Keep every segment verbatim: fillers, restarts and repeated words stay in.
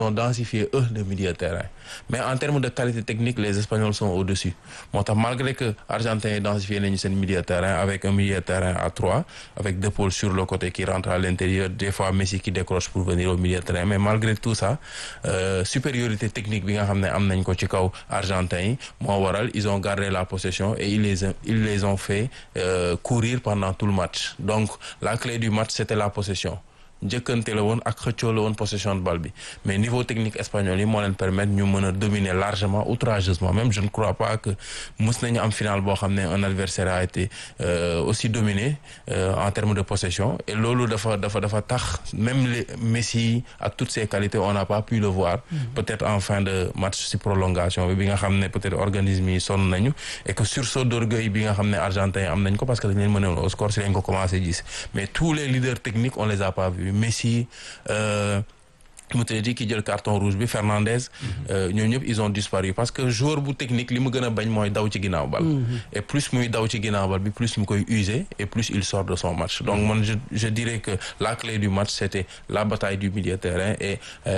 ont densifié eux le milieu de terrain mais en termes de qualité technique les Espagnols sont au-dessus moo tax malgré que Argentins yi densifié nañu seen milieu de terrain avec un milieu de terrain à trois avec deux pôles sur le côté qui rentrent à l'intérieur des fois Messi qui décroche pour venir au milieu de terrain mais malgré tout ça euh, supériorité technique bi nga xam ne am nañ ko ci kaw Argentins yi moo waral ils ont gardé la possession et ils les ils les ont fait euh, courir pendant tout le match donc la clé du match c'était la possession njëkkante la woon ak xëccoo la woon possession de balle bi mais niveau technique espagnol yi moo leen permettre ñu mën a dominer largement outrageusement même je ne crois pas que mës nañu am finale boo xam ne un adversaire a été euh, aussi dominé euh, en termes de possession et loolu dafa dafa dafa tax même les Messi ak toutes ses qualités on n'a pas pu le voir mm-hmm. peut-être en fin de match si prolongation bi bi nga xam ne peut-être organisme yi sonn nañu et que sursaut d'orgueil bi nga xam ne Argentin am nañ ko parce que dañ leen mënewoon au score si lañ ko commencé gis mais tous les leaders techniques on les a pas vus Messi euh, mu tëddee ki jël carton rouge bi Fernandez ñoom ñëpp ils ont disparu parce que joueur bu technique li mu gën a bañ mooy daw ci ginnaaw bal et plus muy daw ci ginnaaw bal bi plus mu koy user et plus il sort de son match donc man je je dirais que la clé du match c'était la bataille du milieu de terrain et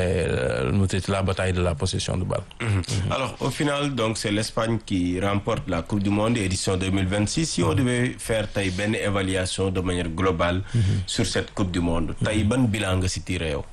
mu tëddee la bataille de la possession de balle. Mmh. Alors au final donc c'est l'Espagne qui remporte la Coupe du Monde édition deux mille vingt-six si on devait faire tey benn évaluation de manière globale mmh. sur cette Coupe du Monde tey ban bilan nga si tiré yow.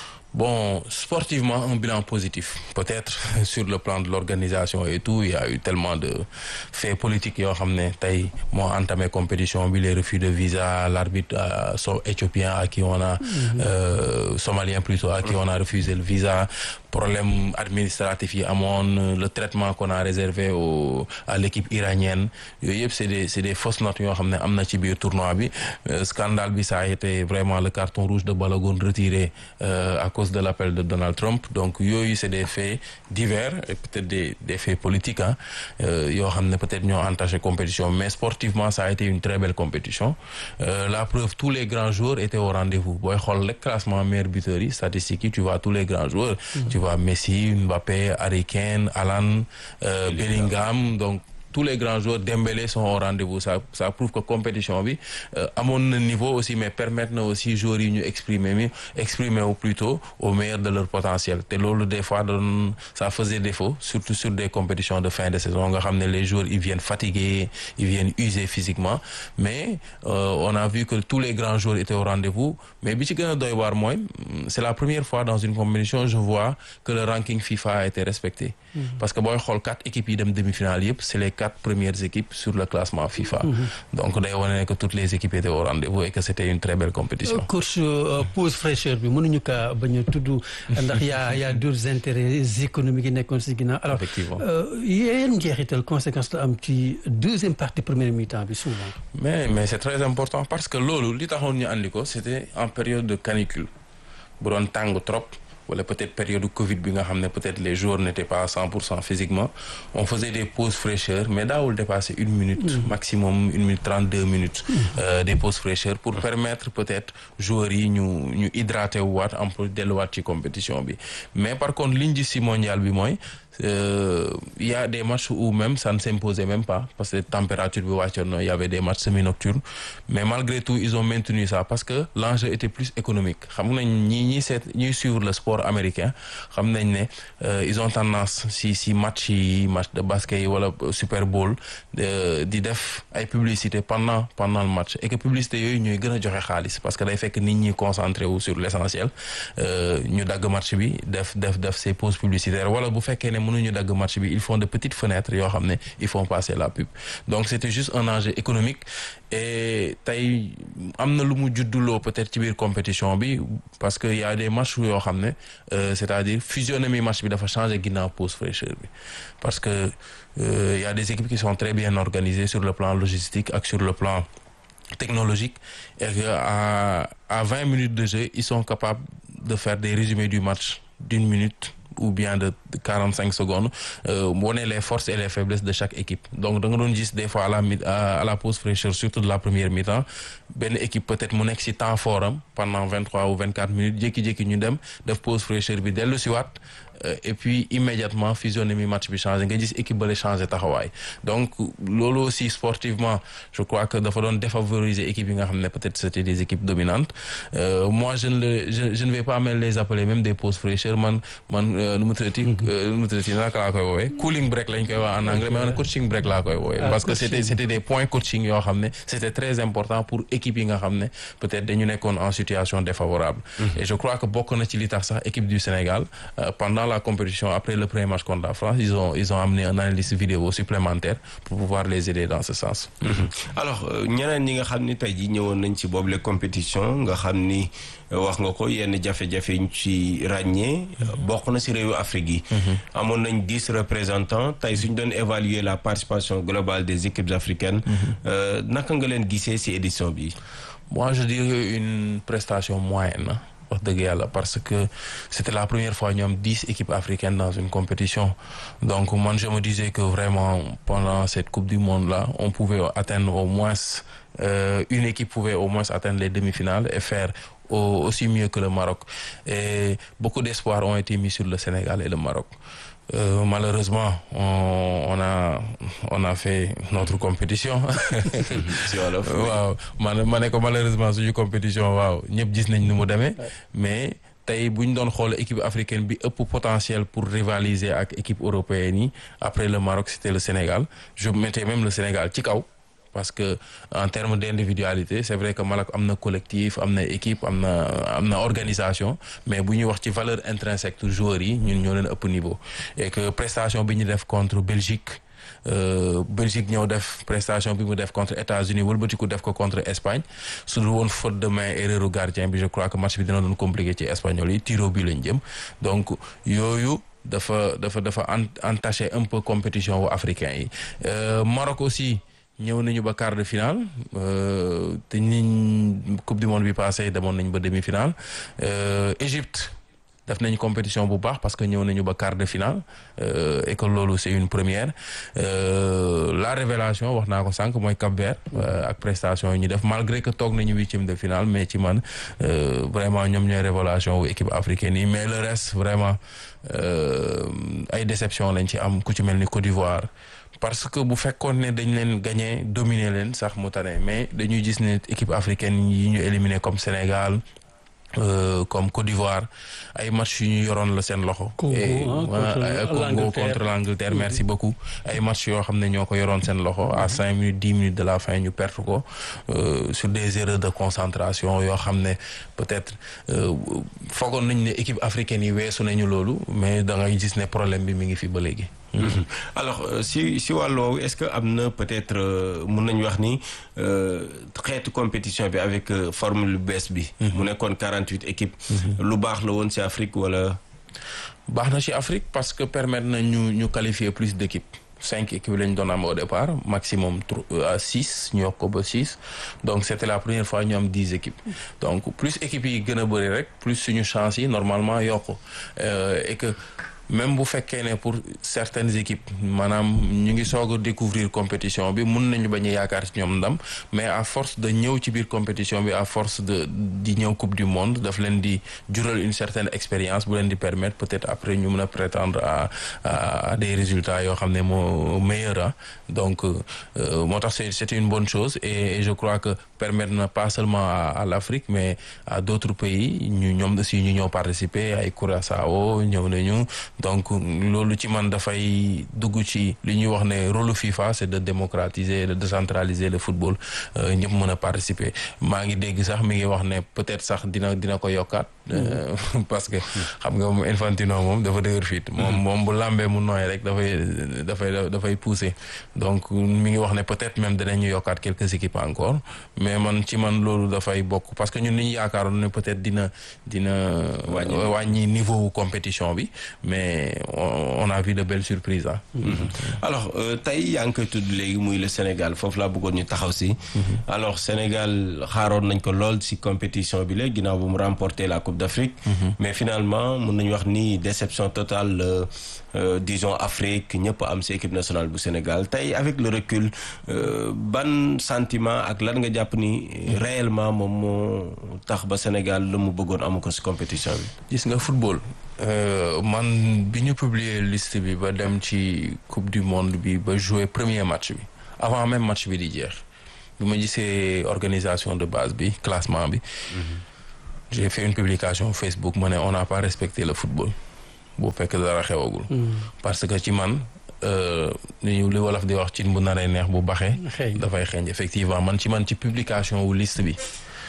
Bon, sportivement, un bilan positif. Peut-être sur le plan de l'organisation et tout, il y a eu tellement de faits politiques yoo xam ne tey moo entamé compétition bi les refus de visa, l'arbitre euh, so éthiopien à qui on a mm-hmm. euh, somalien plutôt à qui on a refusé le visa, problème administratif yi amoon, le traitement qu'on a réservé au à l'équipe iranienne yooyu yëpp c'est des c'est des fausses notes yoo xam ne am na ci biir tournoi bi euh, scandale bi ça a été vraiment le carton rouge de Balogun retiré euh, à cause de l'appel de Donald Trump donc yooyu c'est des faits divers et peut-être des des faits politiques ah yoo xam ne peut-être ñoo entaché compétition mais sportivement ça a été une très belle compétition euh, la preuve tous les grands joueurs étaient au rendez-vous booy xool rek classement meilleurs buteurs yi statistiques yi tu vois tous les grands joueurs mm-hmm. tu vois Messi, Mbappé, Harry Kane, Haaland, euh, Bellingham donc tous les grands joueurs Dembélé sont au rendez-vous ça ça prouve que compétition bi euh, amoon na niveau aussi mais permettre na aussi joueurs yi ñu exprimer mi exprimer au plutôt au meilleur de leur potentiel te loolu des fois doon ça faisait défaut surtout sur des compétitions de fin de saison nga xam ne les joueurs ils viennent fatigués ils viennent usés physiquement mais euh, on a vu que tous les grands joueurs étaient au rendez-vous mais bi ci gën a doy waar mooy c'est la première fois dans une compétition je vois que le ranking FIFA a été respecté mmh. parce que booy xool quatre équipes yi dem demi-finale yëpp c'est les quatre premières équipes sur le classement FIFA. Mm-hmm. Donc day wane que toutes les équipes étaient au rendez-vous et que c'était une très belle compétition. Euh, coach euh, pause fraîcheur bi mënuñu kaa bañ a tudd ndax y a y a d'autres intérêts économiques yi nekkoon ci ginnaaw. Alors effectivement yéen njeexital conséquence la am ci deuxième partie première mi-temps bi souvent. mais mais c'est très important parce que loolu li taxoon ñu andi ko c'était en période de canicule bu doon tàng trop. wala peut-être période Covid bi nga xam ne peut-être les joueurs n'étaient pas à cent pour cent physiquement on faisait des pauses fraîcheur mais daawul dépasser une minute mmh. maximum une minute trente-deux minutes mmh. euh, des pauses fraîcheur pour permettre peut-être joueurs yi ñu ñu hydraté wu waat en plus delluwaat ci compétition bi mais par contre liñ gis ci mondial bi mooy Euh, il y a des matchs où même ça ne s'imposait même pas parce que température bi wàccoon na il y avait des matchs semi-nocturnes mais malgré tout ils ont maintenu ça parce que l'enjeu était plus économique xam nañ ñi ñi seet ñuy suivre le sport américain xam nañ ne euh, ils ont tendance si si match yi match de basket yi wala Super Bowl euh, di def ay publicité pendant pendant le match et que publicité yooyu ñooy gën a joxe xaalis parce que day fekk nit ñi concentré wu sur l'essentiel ñu dagg match bi def def def ces pauses publicitaires wala bu fekkee ne mënuñu dagg match bi ils font de petites fenêtres yoo xam ne ils font passer la pub donc c'était juste un enjeu économique et tey am na lu mu judduloo peut-être ci biir compétition bi parce que y a des matchs yoo xam ne euh, c'est-à-dire physionomie match bi dafa changer ginnaaw pause fraîcheur bi parce que euh, y a des équipes qui sont très bien organisées sur le plan logistique ak sur le plan technologique et que à à vingt minutes de jeu ils sont capables de faire des résumés du match d'une minute ou bien de quarante-cinq secondes euh, wane les forces et les faiblesses de chaque équipe donc da nga doon gis des fois à la mi à la pause fraîcheur surtout de la première mi-temps benn équipe peut-être mu nekk ci temps fort am pendant vingt-trois ou vingt-quatre minutes jékki-jékki ñu dem def pause fraîcheur bi dellu si waat et puis immédiatement physionomie match bi changé nga gis équipe bale changé taxawaay donc loolu aussi sportivement je crois que dafa doon défavoriser équipe yi nga xam ne peut-être c'était des équipes dominantes euh, moi je ne le je, je ne vais pas même les appeler même des pauses fraîcheur man man nu mu tuddati nu mu tuddati naka laa koy woowee cooling break lañ koy wax en anglais mais man coaching break laa koy woowee parce que c'était c'était des points coaching yoo xam ne c'était très important pour équipe yi nga xam ne peut-être dañu nekkoon en situation défavorable et je crois que bokk na ci li tax sax équipe du Sénégal euh, pendant la compétition après le premier match contre la France ils ont ils ont amené un analyste vidéo supplémentaire pour pouvoir les aider dans ce sens. Mmh. alors ñeneen ñi nga xam ni tey jii ñëwoon nañ ci boobu les compétitions nga xam ni wax nga ko yenn jafe-jafe ñu ci ràññee bokk na ci réewu Afrique yi. amoon nañ dix représentants tey suñ doon évaluer la participation globale des équipes africaines. Euh, naka nga leen gisee ci édition bi. moi je dirais une prestation moyenne. wax dëgg yàlla parce que c'était la première fois ñu am dix équipes africaines dans une compétition donc man je me disais que vraiment pendant cette coupe du monde là on pouvait atteindre au moins euh, une équipe pouvait au moins atteindre les demi-finales et faire au, aussi mieux que le Maroc et beaucoup d'espoirs ont été mis sur le Sénégal et le Maroc. Euh, malheureusement on, on a on a fait notre compétition. waaw man ma ne ko malheureusement suñu compétition waaw ñëpp gis nañ ni mu demee mais tey bu ñu doon xool équipe africaine bi ëpp potentiel pour rivaliser ak équipe européenne yi après le Maroc c'était le Sénégal je mettais même le Sénégal ci kaw. parce que en termes d'individualité c'est vrai que Maroc am na collectif am na équipe am na am na organisation mais bu ñuy wax ci valeur intrinsèque joueurs yi ñun ñoo leen ëpp niveau et que prestation bi ñu def contre Belgique euh, Belgique ñëw def prestation bi mu def contre États-Unis wëlbatiku def ko contre Espagne su dul woon faute de main erreur gardien bi je crois que match bi dina doon compliqué ci espagnol yi tiro bi lañ jëm donc yooyu dafa dafa dafa entaché un peu compétition wu africain yi euh, Maroc aussi ñëw nañu ba quart de finale te niñ coupe du monde bi passé demoon nañ ba demi-finale Égypte def nañ compétition bu baax parce que ñëw nañu ba quart de finale et que loolu c'est une première la révélation wax naa ko sànq mooy Cap-Vert ak prestation yi ñu def malgré que toog nañu huitième de finale mais ci man vraiment ñoom ñooy révélation wu équipe africaine yi mais le reste vraiment ay déception lañ ci am ku ci mel ni Côte d'Ivoire parce que bu fekkoon ne dañ leen gagné dominer leen sax mu tane mais dañuy gis ne équipe africaine yi ñu éliminé comme Sénégal euh, comme Côte d'Ivoire ay match yu ñu yoroon la seen loxo. Congo et ah, contre Congo contre l'Angleterre merci beaucoup. ay match yoo xam ne ñoo ko yoroon seen loxo à cinq minutes dix minutes de la fin ñu perte ko euh, sur des erreurs de concentration yoo xam ne peut-être euh, foogoon nañ ne équipe africaine yi weesu nañu loolu mais da ngay gis ne problème bi mi ngi fi ba léegi. Mmh. alors euh, si si wàll woowu est-ce que am na peut-être euh, mun nañu wax ni xeetu compétition bi avec euh, formule bees bi. mu nekkoon quarante-huit équipes. lu baax la woon ci Afrique wala. baax na ci Afrique parce que permettre na ñu ñu qualifier plus d'équipes. cinq équipes lañ doon am au départ maximum à six ñu yokk ko ba six donc c'était la première fois ñu am dix équipes donc plus équipes yi gën a bëri rek plus suñu chance yi normalement yokk euh, et que. même bu fekkee ne pour certaines équipes maanaam ñu ngi soog a découvrir compétition bi mun nañu bañ a yaakaar ci ñoom ndam mais à force de ñëw ci biir compétition bi à force de di ñëw coupe du monde daf leen di jural une certaine expérience bu leen di permettre peut-être après ñu mën a prétendre à à des résultats yoo xam ne moo meilleur ah donc euh, moo tax c'est c'est une bonne chose et, et je crois que permettre na pas seulement à, à l'Afrique mais à d'autres pays ñu ñoom aussi ñu ñëw participer ay Curaçao ñëw nañu. donc loolu ci man dafay dugg ci li ñuy wax ne rôle FIFA c'est de démocratiser de décentraliser le football ñëpp mën a participer maa ngi dégg sax mi ngi wax ne peut-être sax dina dina ko yokkaat parce que xam nga moom Infantino moom dafa dëgër fit moom moom bu lambee mu nooy rek dafay dafay dafay pousser donc mi ngi wax ne peut-être même danañu yokkaat quelques équipes encore mais man ci man loolu dafay bokk parce que ñun ni ñu yaakaaroon ne peut-être dina dina wàññi niveau compétition bi mais on a vu de belles surprises ah. alors tey yaa ngi koy tudd léegi muy le Sénégal foofu laa bëggoon ñu taxaw si. alors Sénégal xaaroon nañ ko lool si compétition bi léegi ginnaaw bu mu remporter la Coupe d'Afrique. mais finalement mun nañu wax ni déception totale euh, disons Afrique ñëpp am si équipe nationale bu Sénégal tey avec le recul euh, ban sentiment ak lan nga jàpp ni réellement moom moo tax ba Sénégal lu mu bëggoon amu ko si compétition bi. gis nga football man bi ñu publier liste bi ba dem ci coupe du monde bi ba jouer premier match bi avant même match bi di jeex bi ma gisee organisation de base bi classement bi. j'ai fait une publication Facebook ma ne on n'a pas respecté le football bu fekk dara xewagul. parce que ci man li li wolof di wax ci bu naree neex bu baxee. dafay xeeñ effectivement man ci man ci publication wu liste bi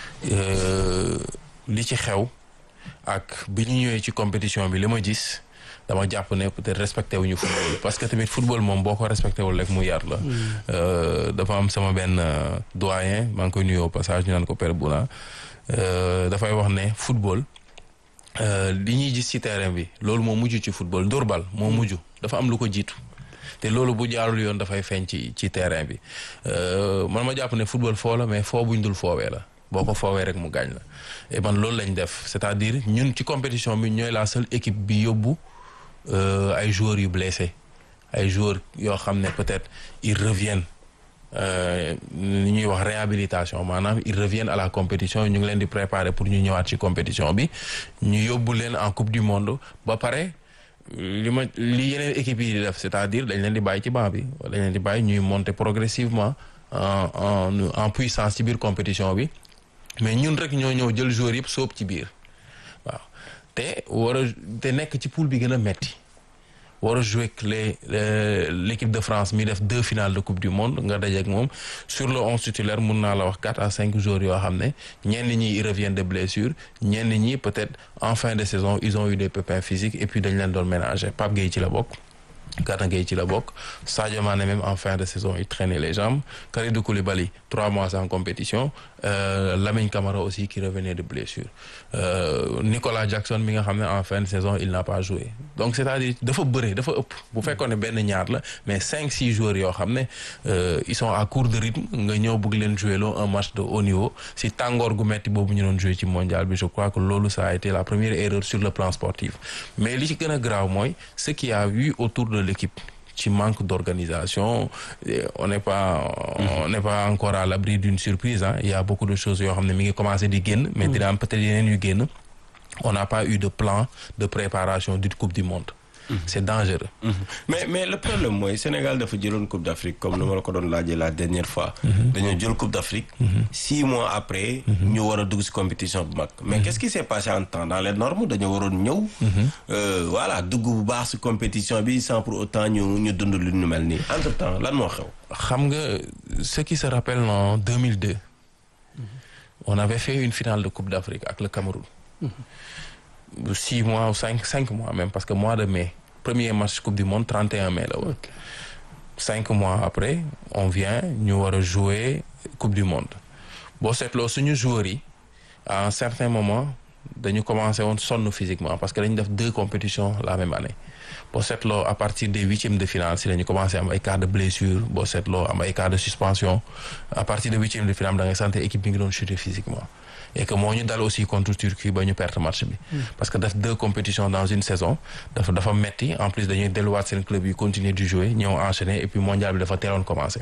li ci xew ak bi ñu ñëwee ci compétition bi li ma gis dama jàpp ne peut-être respecté wuñu football parce que tamit football moom boo ko respecté wul rek mu yar la. dafa am sama benn doyen maa ngi koy nuyoo passage ñu naan ko Père Boula. dafay wax ne football li ñuy gis ci terrain bi loolu moo mujj ci football dóor bal moo mujj dafa am lu ko jiitu te loolu bu jaarul yoon dafay feeñ ci ci terrain bi man ma jàpp ne football foo la mais foo buñ dul foowee la boo ko foowee rek mu gaañ la et man loolu lañ def c'est-à-dire ñun ci compétition bi ñooy la seule équipe bi yóbbu ay joueurs yu blessés ay joueurs yoo xam ne peut-être ils reviennent li ñuy wax réhabilitation maanaam ils reviennent à la compétition ñu ngi leen di préparer pour ñu ñëwaat ci compétition bi ñu yóbbu leen en coupe du monde ba pare li ma li yeneen équipes yi di def c'est-à-dire dañ leen di bàyyi ci banc bi dañ leen di bàyyi ñuy monter progressivement en en en puissance ci biir compétition bi mais ñun rek ñoo ñëw jël joueurs yëpp sóob ci biir waaw te war a te nekk ci poule bi gën a metti war a jouer les l'équipe de France mi def deux finales de coupe du monde nga dajeek moom sur le onze titulaire mun naa la wax quatre à cinq joueurs yoo xam ne ñenn ñi ils reviennent de blessure ñenn ñi peut-être en fin de saison ils ont eu des pépins physiques et puis dañ leen doon ménager Pape Gueye ci la bokk Gana Gueye ci la bokk Sadio Mané même en fin de saison il traînait les jambes Kalidou Koulibaly trois mois sans compétition euh, Lamine Camara aussi qui revenait de blessure euh, Nicolas Jackson mi nga xam ne en fin de saison il n'a pas joué donc c'est-à-dire dafa bëre dafa ëpp bu fekkoon ne benn ñaar la mais cinq six joueurs yoo xam ne euh, ils sont à court de rythme nga ñëw bëgg leen jouer loo un match de haut niveau si tàngoor gu metti boobu ñu doon jouer ci mondial bi je crois que loolu ça a été la première erreur sur le plan sportif mais li ci gën a grave mooy ce qu'il y a eu autour de l'équipe ci manque d'organisation on n'est pas on n'est pas encore à l'abri d'une surprise hein il y a beaucoup de choses yoo xam ne mi ngi commencer di génn mais dina am peut-être yeneen yu génn on n'a pas eu de plan de préparation d'une coupe du monde Mmh. c'est dangereux. Mmh. mais mais le problème mooy Sénégal dafa jëloon coupe d'Afrique comme ni ma la ko doon laajee la dernière fois. dañoo jël coupe d'Afrique. six mois après. ñu war a dugg ci compétition bu mag. mais qu'est-ce qui s'est passé en temps dans les normes dañoo waroon ñëw. Euh, voilà dugg bu baax ci compétition bi sans pour autant ñu ñu dund lu ñu mel nii entre temps lan moo xew. xam nga ce qui se rappelle en deux mille deux. on avait fait une finale de coupe d'Afrique avec le Cameroun. six mois ou cinq cinq mois même parce que mois de mai premier match coupe du monde trente et un mai la woon cinq mois après on vient ñu war a jouer coupe du monde boo seetloo suñu joueurs yi à un certain moment dañu commencé woon sonn physiquement parce que dañu def deux compétitions la même année boo seetloo à partir des huitièmes de finale si dañu commencé am ay cas de blessure boo seetloo am ay cas de suspension à partir de huitièmes de finale da ngay sentir équipe bi ngi doon chuter physiquement et que moo ñu dal aussi contre Turquie ba ñu perte match bi. parce que def deux compétitions dans une saison dafa dafa metti en plus dañuy delluwaat seen club yi continuer di jouer ñëw enchaîner et puis mondial bi dafa teeloon commencer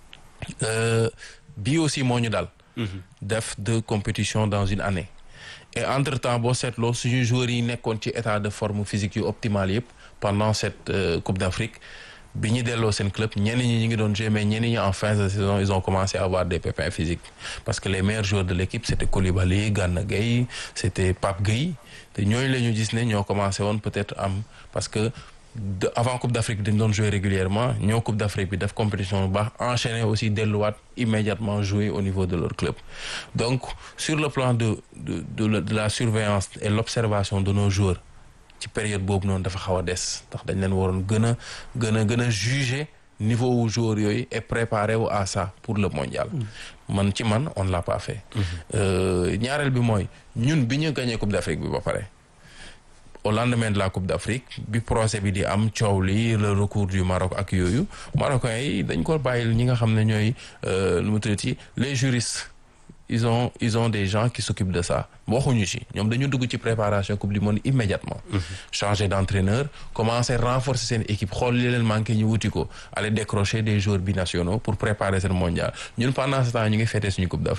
bii aussi moo ñu dal. def deux compétitions dans une année. et entre temps boo seetloo suñu joueurs yi nekkoon ci état de forme physique yu optimal yëpp pendant cette euh, Coupe d'Afrique bi ñu delloo seen club ñenn ñi ñu ngi doon jouer mais ñenn ñi en fin de saison ils ont commencé à avoir des pépins physiques parce que les meilleurs joueurs de l'équipe c'était Koulibaly Gana Gueye c'était Pape Gueye te ñooñu la ñu gis ne ñoo commencé woon peut-être am parce que de avant Coupe d'Afrique dañ doon jouer régulièrement ñoo Coupe d'Afrique bi def compétition bu baax enchaîner aussi delluwaat immédiatement jouer au niveau de leur club donc sur le plan de de de, de la surveillance et l'observation de nos joueurs ci période boobu noonu dafa xaw a des ndax dañ leen waroon gën a gën a gën a juger niveau wu joueurs yooyu et préparer wu à ça pour le mondial. man ci man on l'a pas fait. ñaareel bi mooy ñun bi ñu gagné Coupe d'Afrique bi ba pare au lendemain de la Coupe d'Afrique bi procès bi di am coow li le recours du Maroc ak yooyu Marocains yi dañ ko bàyyil ñi nga xam ne ñooy nu mu tuddati les juristes. ils ont ils ont des gens qui s'occupent de ça waxuñu ci ñoom dañu dugg ci préparation coupe du monde immédiatement changer d'entraîneur commencer renforcer seen équipe xool li leen manqué ñu wuti ko aller décrocher des joueurs binationaux pour préparer seen mondial ñun pendant ce temps ñu ngi fêter suñu coupe d'Afrique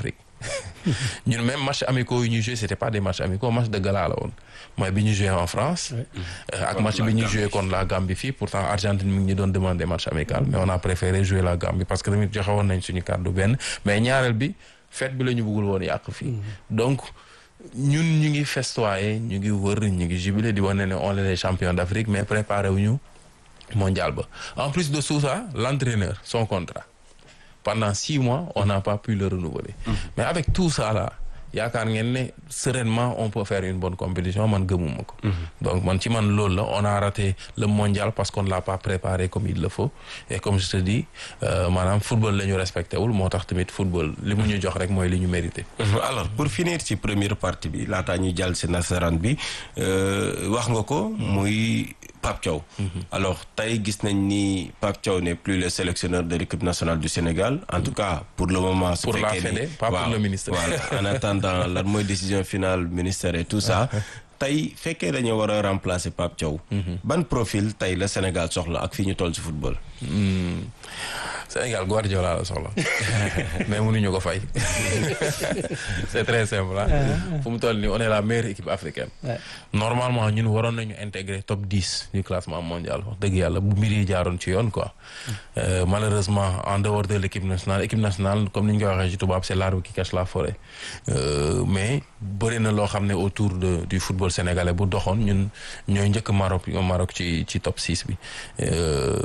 ñun même match amicaux yu ñu joué c'était pas des matchs amicaux match de gala la woon mooy bi ñu joué en France. ak match bi ñu joué contre la Gambie fii pourtant Argentine mi ngi ñu doon demander match amical mais on a préféré jouer la Gambie parce que tamit joxe woon nañ suñu kàddu benn mais ñaareel bi fête bi la ñu bëggul woon yàq fii donc. ñun ñu ngi festoyer ñu ngi wër ñu ngi jubilé di wane ne on est les champions d'Afrique mais préparé wuñu mondial ba en plus de tout ça l'entraîneur son contrat pendant six mois on n'a pas pu le renouveler mmh. mais avec tout ça là yaakaar ngeen ne sereinement on peut faire une bonne compétition man gëmuma ko donc man ci man loolu la on a raté le mondial parce qu'on ne l'a pas préparé comme il le faut et comme je te dis euh, maanaam football la ñu respecté wul moo tax tamit football li mu ñu jox rek mooy li ñu mérité. alors pour finir ci première partie bi laataa ñu jàll si nasaraan bi wax nga ko muy Pape Thiaw. alors tey gis nañ ni Pape Thiaw n'est plus le sélectionneur de l'équipe nationale du Sénégal en tout cas pour le moment. pour la Fédé pas pour le ministre. voilà en attendant lan mooy décision finale ministère et tout ça. tey fekkee dañoo war a remplacer Pape Thiaw. ban profil tey la Sénégal soxla ak fi ñu toll ci football. Sénégal Guardiola la soxla mais mënuñu ko fay c'est très simple ah. fu mu toll nii on est la meilleure équipe africaine. normalement ñun waroon nañu intégrer top dix du classement mondial wax dëgg yàlla bu mbir yi jaaroon ci yoon quoi. Euh, malheureusement en dehors de l'équipe nationale équipe nationale comme ni ñu koy waxee ci tubaab c'est l'arbre qui cache la forêt euh, mais bëri na loo xam ne autour de du football sénégalais bu doxoon ñun ñooy njëkk Maroc Maroc ci ci top six bi. Euh,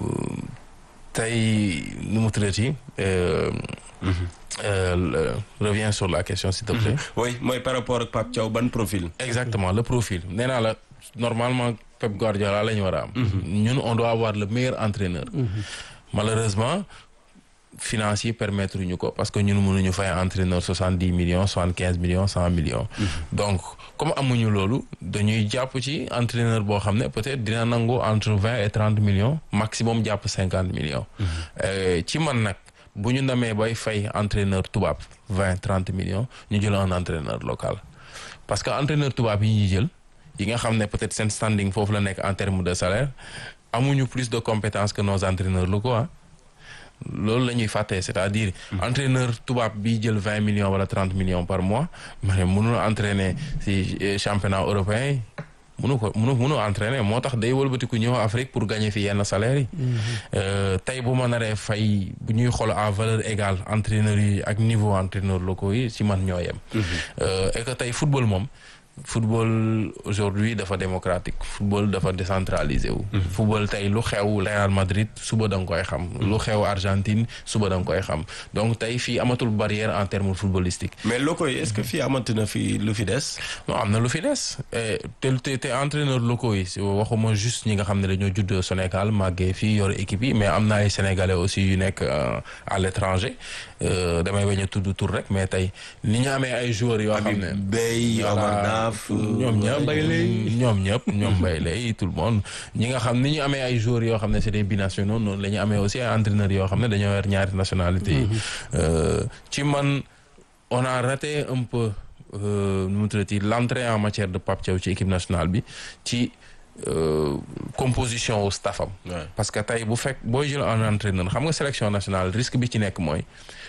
tey nu mu tuddati revient sur la question s'il te plaît. oui mooy par rapport ak Pape Thiaw ban profil. exactement le profil nee naa la normalement Pep Guardiola la ñu war a am. ñun on doit avoir le meilleur entraîneur. malheureusement financier permettre ñu ko parce que ñun mënuñu fay entraîneur soixante-dix millions soixante-quinze millions cent millions. donc comme amuñu loolu dañuy jàpp ci entraîneur boo xam ne peut-être dina nangu entre vingt et trente millions maximum jàpp cinquante millions. ci man nag bu ñu namee bay fay entraîneur tubaab vingt trente millions ñu jël un entraîneur local parce que entraîneur tubaab yi ñuy jël yi nga xam ne peut-être seen standing foofu la nekk en termes de salaire amuñu plus de compétences que nos entraîneurs locaux ah. loolu la ñuy fàttee c'est-à-dire entraîneur tubaab bi jël vingt millions wala trente millions par mois mais mënul entraîner ci championnat européen mënu ko mënu mënu entraîner moo tax day wëlbatiku ñëw Afrique pour gagner fi yenn salaires yi. tey bu ma naree fay bu ñuy xool à valeur égale entraîneurs yi ak niveau entraîneurs locaux yi ci man ñoo yem. et que tey football moom. football aujourd'hui dafa démocratique football dafa décentralisé wu. football tey lu xew Real Madrid suba da nga koy xam. lu xew Argentine suba da nga koy xam donc tey fii amatul barrière en termes footballistiques. mais locaux yi est-ce que fii amati na fi lu fi des. non am na lu fi des te te te entraîneurs locaux yi waxuma juste ñi nga xam ne dañoo judd Sénégal màggee fii yor équipe yi mais am na ay sénégalais aussi yu nekk à l'étranger damay bañ a tudd tur rek mais tey ni ñu amee ay joueurs yoo xam ne. Bey ñoom ñëpp ñoom ñëpp ñoom bay lay tout le monde ñi nga xam ni ñu amee ay joueurs yoo xam ne c'est des binationaux noonu la ñu amee aussi ay entraîneurs yoo xam ne dañoo yor ñaari nationalité yi ci man on a raté un peu nu mu tuddati l'entrée en matière de Pape Thiaw ci équipe nationale bi ci composition au staffam parce que tey bu fekk booy jël un entraîneur xam nga sélection nationale risque bi ci nekk mooy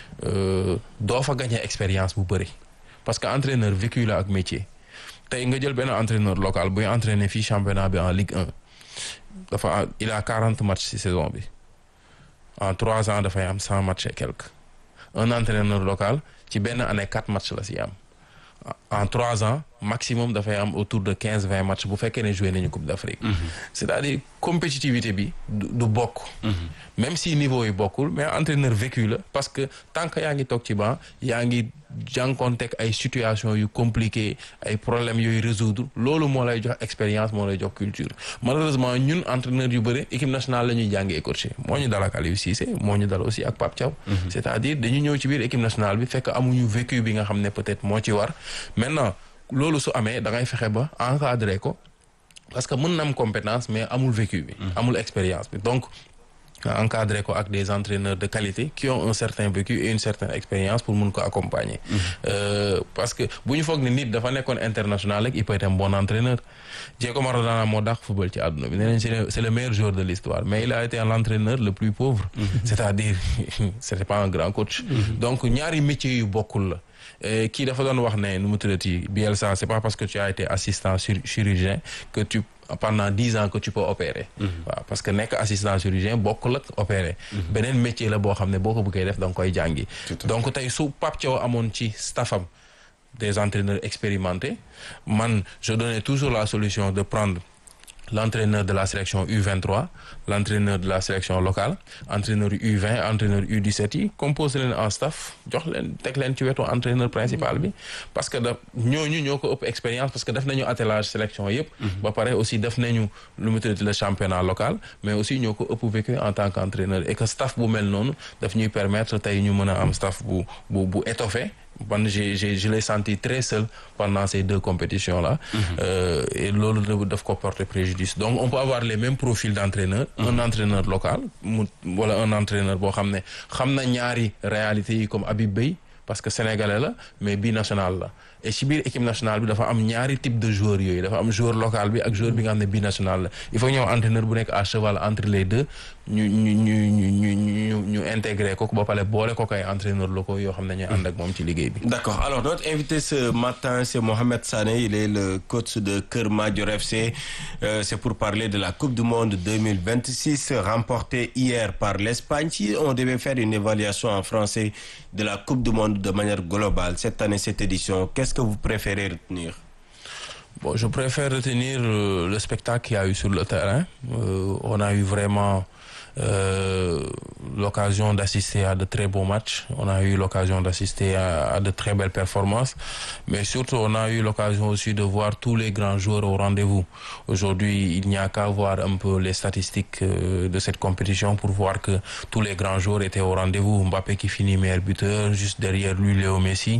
doo fa gagner expérience bu bëri parce que entraîneur vécu la ak métier tey nga jël benn entraîneur local buy entraîner fii championnat bi en Ligue un dafa il a quarante matchs ci saison bi en trois ans dafay am cent matchs et quelques un entraîneur local ci benn année quatre matchs la ci am en trois ans maximum dafay am autour de quinze vingt matchs bu fekkee ne joué nañu Coupe d'Afrique. c'est-à-dire compétitivité bi du du bokk. même si niveau yi bokkul mais entraîneur vécu la parce que tant que yaa ngi toog ci banc yaa ngi jànkoonteeg ay situations yu compliquées ay problèmes yooyu résoudre loolu moo lay jox expérience moo lay jox culture malheureusement ñun entraîneur yu bëri équipe nationale la ñuy jàngee coacher moo ñu dal ak Aliou Cissé moo ñu dal aussi ak Pape Thiaw. c'est-à-dire dañu ñëw ci biir équipe nationale bi fekk amuñu vécu bi nga xam ne peut-être moo ci war maintenant loolu su amee da ngay fexe ba encadrer ko parce que mën na am compétence mais amul vécu bi. amul expérience bi donc. encadré ko ak des entraîneurs de qualité qui ont un certain vécu et une certaine expérience pour mun ko accompagner. Euh, parce que bu ñu foog ne nit dafa nekkoon international rek il peut être un bon entraîneur Diego Maradona moo dàq football ci àdduna bi nee nañ c'est le c'est le meilleur joueur de l'histoire mais il a été l'entraîneur le plus pauvre. c'est-à-dire c'était pas un grand coach. donc ñaari métiers yu bokkul la kii dafa doon wax ne nu mu tuddati Bielsa c'est pas parce que tu as été assistant chirurgien que tu pendant dix ans que tu peux opérer. waaw parce que nekk assistant chirurgien bokkul ak opérer. beneen métier la boo xam ne boo ko bëggee def da nga koy jàngi. donc tey su Pape Thiaw amoon ci staffam des entraîneurs expérimentés man je donnais toujours la solution de prendre l'entraîneur de la sélection U vingt-trois l'entraîneur de la sélection locale entraîneur U vingt entraîneur U dix-sept yi composé leen en staff jox leen teg leen ci wetu entraîneur principal bi parce que da ñooñu ñoo ko ëpp expérience parce que def nañu attelage sélection yëpp ba pare aussi def nañu lu mu tuddati le championnat local mais aussi ñoo ko ëpp vécu en tant qu'entraîneur et que staff bu mel noonu daf ñuy permettre tey ñu mën a am staff bu bu bu étoffé man j'ai j'ai je l'ai senti très seul pendant ces deux compétitions là. Mm-hmm. euh, et loolu daf ko porter préjudice donc on peut avoir les mêmes profils d'entraîneur. Mm-hmm. un entraîneur local mu wala un entraîneur boo xam ne xam na ñaari réalités yi comme Habib Beye parce que sénégalais la mais binational la et ci biir équipe nationale bi dafa am ñaari type de joueurs yooyu dafa am joueur local bi ak joueur bi nga xam ne binational la il faut ñëw entraîneur bu nekk à cheval entre les deux ñu ñu ñu ñu ñu ñu ñu intégré ko ba pare boole ko kay entraîneur locaux yoo xam ne ñooy ànd ak moom ci liggéey bi. D'accord. Alors notre invité ce matin c'est Mohamed Sané, il est le coach de Keur Madior F C. Euh, c'est pour parler de la Coupe du Monde deux mille vingt-six remportée hier par l'Espagne. Si on devait faire une évaluation en français de la Coupe du Monde de manière globale cette année, cette édition, qu'est-ce que vous préférez retenir? Bon, je préfère retenir le, le spectacle qu'il y a eu sur le terrain. Euh, on a eu vraiment euh, l'occasion d'assister à de très beaux matchs. On a eu l'occasion d'assister à, à de très belles performances. Mais surtout, on a eu l'occasion aussi de voir tous les grands joueurs au rendez-vous. Aujourd'hui, il n'y a qu'à voir un peu les statistiques euh, de cette compétition pour voir que tous les grands joueurs étaient au rendez-vous. Mbappé qui finit meilleur buteur, juste derrière lui, Léo Messi,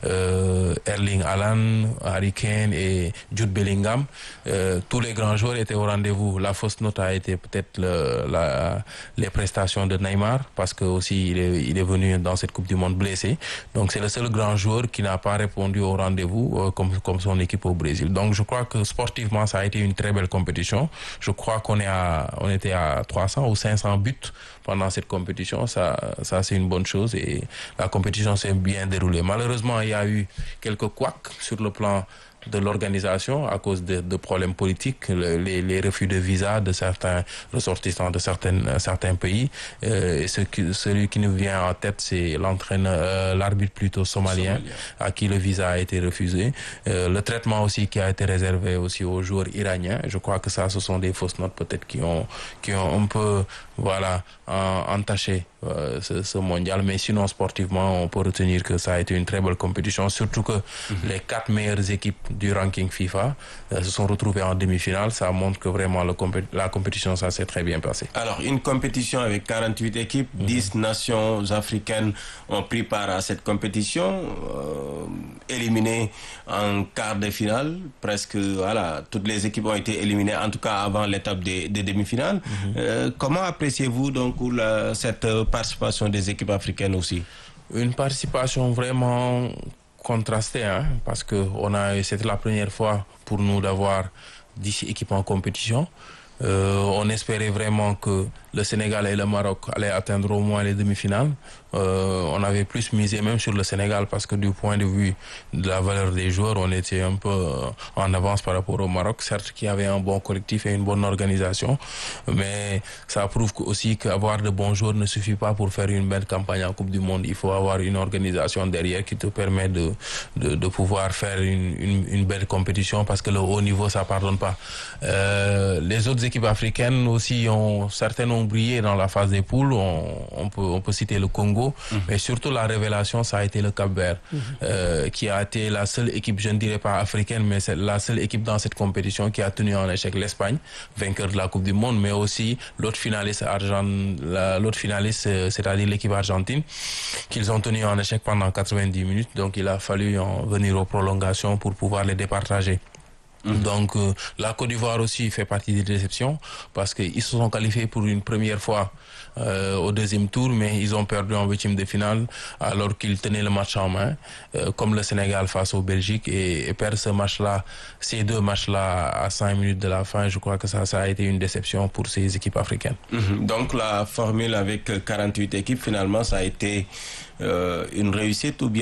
euh, Erling Haaland, Harry Kane et Jude Bellingham. Euh, tous les grands joueurs étaient au rendez-vous. La fausse note a été peut-être le, la les prestations de Neymar parce que aussi il est, il est venu dans cette Coupe du Monde blessé. Donc c'est le seul grand joueur qui n'a pas répondu au rendez-vous euh, comme, comme son équipe au Brésil. Donc je crois que sportivement ça a été une très belle compétition. Je crois qu'on est à, on était à trois cents ou cinq cents buts pendant cette compétition. Ça, ça c'est une bonne chose et la compétition s'est bien déroulée. Malheureusement, il y a eu quelques couacs sur le plan de l'organisation à cause de, de problèmes politiques, les, les refus de visa de certains ressortissants de certaines, certains pays. Euh, et ce qui, celui qui nous vient en tête, c'est l'entraîneur, euh, l'arbitre plutôt somalien, Somalia, à qui le visa a été refusé. Euh, le traitement aussi qui a été réservé aussi aux joueurs iraniens. Je crois que ça, ce sont des fausses notes peut-être qui ont, qui ont un peu, voilà, entaché euh, ce, ce mondial. Mais sinon, sportivement, on peut retenir que ça a été une très belle compétition, surtout que mm-hmm. les quatre meilleures équipes du ranking FIFA euh, se sont retrouvés en demi-finale. Ça montre que vraiment le compé la compétition, ça s'est très bien passé. Alors, une compétition avec quarante-huit équipes, mmh. dix nations africaines ont pris part à cette compétition, euh, éliminées en quart de finale. Presque, voilà, toutes les équipes ont été éliminées, en tout cas avant l'étape des, des demi-finales. Mmh. Euh, comment appréciez-vous donc la, cette participation des équipes africaines aussi? Une participation vraiment contrasté, hein, parce que on a, c'était la première fois pour nous d'avoir dix équipes en compétition. Euh, on espérait vraiment que le Sénégal et le Maroc allaient atteindre au moins les demi-finales. Euh, on avait plus misé même sur le Sénégal parce que du point de vue de la valeur des joueurs, on était un peu en avance par rapport au Maroc. Certes qu'il y avait un bon collectif et une bonne organisation, mais ça prouve aussi qu'avoir de bons joueurs ne suffit pas pour faire une belle campagne en Coupe du Monde. Il faut avoir une organisation derrière qui te permet de, de, de pouvoir faire une, une, une belle compétition parce que le haut niveau, ça pardonne pas. Euh, les autres équipes africaines aussi ont certaines ont brillé dans la phase des poules. On, on peut, on peut citer le Congo. Mmh. Mais surtout la révélation, ça a été le Cap-Vert, mmh. euh, qui a été la seule équipe, je ne dirais pas africaine, mais c'est la seule équipe dans cette compétition qui a tenu en échec l'Espagne, vainqueur de la Coupe du Monde, mais aussi l'autre finaliste, Argent, l'autre finaliste, c'est-à-dire l'équipe argentine, qu'ils ont tenu en échec pendant quatre-vingt-dix minutes. Donc il a fallu en venir aux prolongations pour pouvoir les départager. Mmh. Donc euh, la Côte d'Ivoire aussi fait partie des déceptions parce qu'ils se sont qualifiés pour une première fois euh, au deuxième tour, mais ils ont perdu en huitième de finale alors qu'ils tenaient le match en main, euh, comme le Sénégal face au Belgique, et, et perdre ce match-là, ces deux matchs-là à cinq minutes de la fin, je crois que ça, ça a été une déception pour ces équipes africaines. Mmh. Donc la formule avec quarante-huit équipes, finalement, ça a été euh, une réussite ou bien?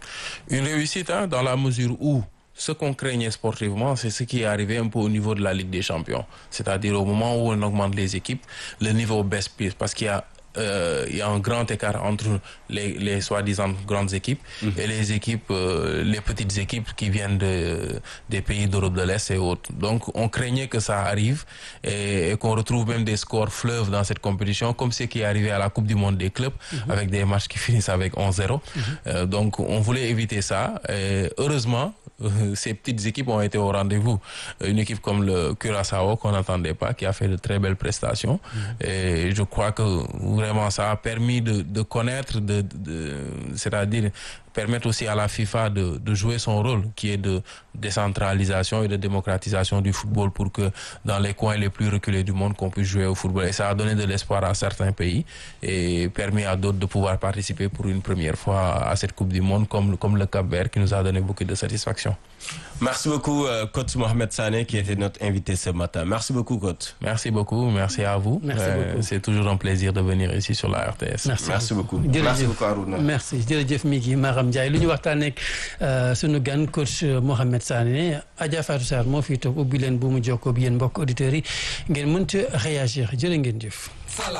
Une réussite hein, dans la mesure où ce qu'on craignait sportivement, c'est ce qui est arrivé un peu au niveau de la Ligue des Champions. C'est-à-dire au moment où on augmente les équipes, le niveau baisse plus parce qu'il y a Euh, il y a un grand écart entre les, les soi-disant grandes équipes mmh. et les équipes, euh, les petites équipes qui viennent de, des pays d'Europe de l'Est et autres. Donc on craignait que ça arrive et, et qu'on retrouve même des scores fleuves dans cette compétition, comme ce qui est arrivé à la Coupe du Monde des clubs, mmh. avec des matchs qui finissent avec onze zéro. Mmh. Euh, donc on voulait éviter ça. Et heureusement, euh, ces petites équipes ont été au rendez-vous. Une équipe comme le Curaçao qu'on n'attendait pas, qui a fait de très belles prestations. Mmh. Et je crois que vraiment, ça a permis de, de connaître, de, de, c'est-à-dire permettre aussi à la FIFA de, de jouer son rôle, qui est de décentralisation et de démocratisation du football pour que dans les coins les plus reculés du monde, qu'on puisse jouer au football. Et ça a donné de l'espoir à certains pays et permis à d'autres de pouvoir participer pour une première fois à cette Coupe du Monde, comme, comme le Cap-Vert, qui nous a donné beaucoup de satisfaction. Merci beaucoup, euh, coach Mohamed Sané, qui était notre invité ce matin. Merci beaucoup, coach. Merci beaucoup, merci à vous. Merci euh, beaucoup. C'est toujours un plaisir de venir ici sur la R T S. Merci, merci beaucoup. Jërëjëf. Merci beaucoup, Arouna. Merci jërëjëf Migui Maram Ndiaye lu ñu waxtaanee ak sunu gan coach Mohamed Sané. Adja Fatou Sarr moo fi toog ubbi leen bu mu jokkoo ak yéen mbokk auditeurs yi ngeen mën ci réagir jërë ngeen jëf.